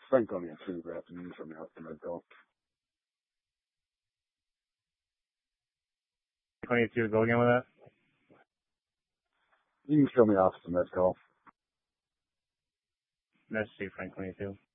Frank on the 2, good afternoon from the House of Medco. 22, go again with that? You can show me Office of Medco. Let's see, Frank 22.